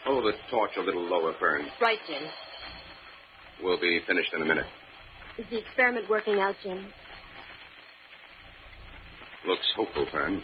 Hold the torch a little lower, Fern. Right, Jim. We'll be finished in a minute. Is the experiment working out, Jim? Looks hopeful, Fern.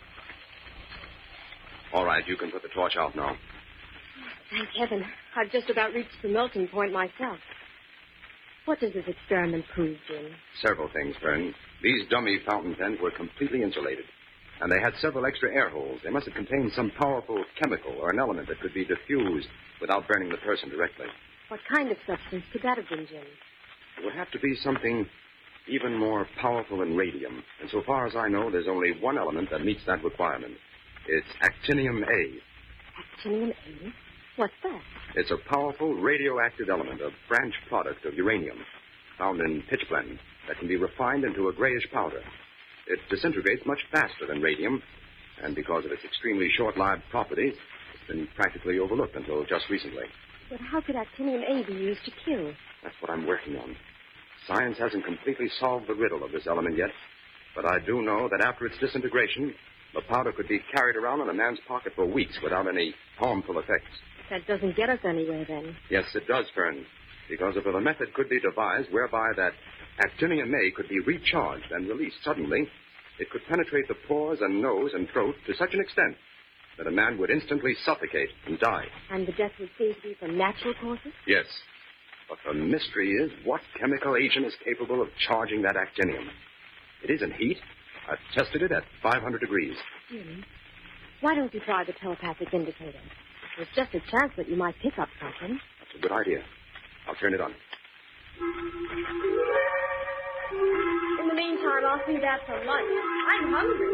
All right, you can put the torch out now. Thank heaven. I've just about reached the melting point myself. What does this experiment prove, Jim? Several things, Fern. These dummy fountain pens were completely insulated. And they had several extra air holes. They must have contained some powerful chemical or an element that could be diffused without burning the person directly. What kind of substance could that have been, Jim? It would have to be something even more powerful than radium. And so far as I know, there's only one element that meets that requirement. It's actinium A. Actinium A? What's that? It's a powerful radioactive element, a branch product of uranium, found in pitchblende, that can be refined into a grayish powder. It disintegrates much faster than radium, and because of its extremely short-lived properties, it's been practically overlooked until just recently. But how could actinium A be used to kill? That's what I'm working on. Science hasn't completely solved the riddle of this element yet, but I do know that after its disintegration, the powder could be carried around in a man's pocket for weeks without any harmful effects. That doesn't get us anywhere, then. Yes, it does, Fern, because if a method could be devised whereby that actinium A could be recharged and released suddenly, it could penetrate the pores and nose and throat to such an extent that a man would instantly suffocate and die. And the death would seem to be from natural causes? Yes. But the mystery is what chemical agent is capable of charging that actinium. It isn't heat. I've tested it at 500 degrees. Jim, why don't you try the telepathic indicator? There's just a chance that you might pick up something. That's a good idea. I'll turn it on. In the meantime, I'll see that for lunch. I'm hungry.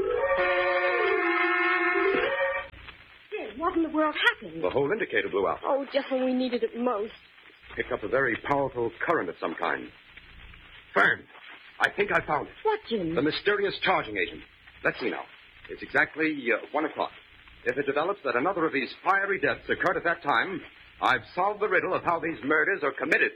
Jim, what in the world happened? The whole indicator blew out. Oh, just when we needed it most. Picked up a very powerful current of some kind. Fern, I think I found it. What, Jim? The mysterious charging agent. Let's see now. It's exactly 1 o'clock. If it develops that another of these fiery deaths occurred at that time, I've solved the riddle of how these murders are committed.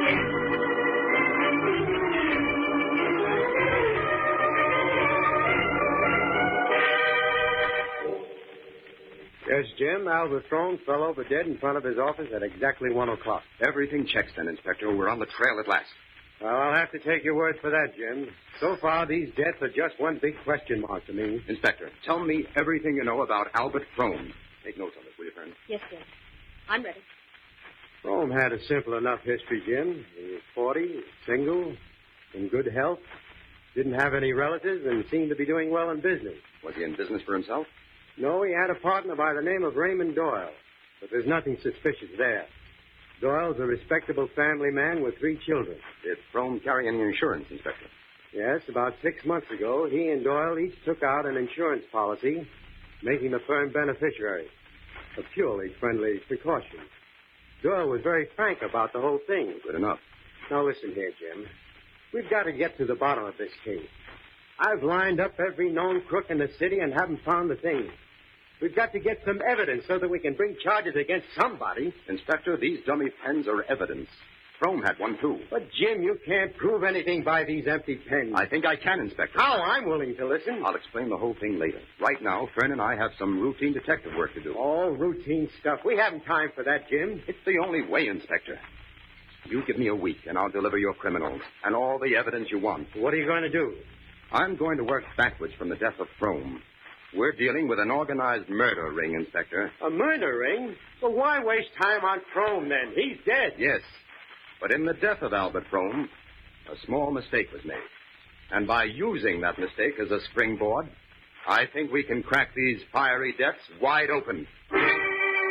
Yes, Jim. Albert Frome fell over dead in front of his office at exactly 1 o'clock. Everything checks then, Inspector. We're on the trail at last. Well, I'll have to take your word for that, Jim. So far, these deaths are just one big question mark to me. Inspector, tell me everything you know about Albert Frome. Take notes of it, will you, friend? Yes, Jim. I'm ready. Frome had a simple enough history, Jim. He was 40, single, in good health, didn't have any relatives, and seemed to be doing well in business. Was he in business for himself? No, he had a partner by the name of Raymond Doyle, but there's nothing suspicious there. Doyle's a respectable family man with 3 children. Did Frome carry any insurance, Inspector? Yes, about 6 months ago, he and Doyle each took out an insurance policy, making the firm beneficiaries. A purely friendly precaution. Doyle was very frank about the whole thing. Good enough. Now, listen here, Jim. We've got to get to the bottom of this case. I've lined up every known crook in the city and haven't found the thing. We've got to get some evidence so that we can bring charges against somebody. Inspector, these dummy pens are evidence. Frome had one, too. But, Jim, you can't prove anything by these empty pens. I think I can, Inspector. How? I'm willing to listen. I'll explain the whole thing later. Right now, Fern and I have some routine detective work to do. All routine stuff. We haven't time for that, Jim. It's the only way, Inspector. You give me a week, and I'll deliver your criminals and all the evidence you want. What are you going to do? I'm going to work backwards from the death of Frome. We're dealing with an organized murder ring, Inspector. A murder ring? Well, why waste time on Frome, then? He's dead. Yes. But in the death of Albert Frome, a small mistake was made. And by using that mistake as a springboard, I think we can crack these fiery deaths wide open.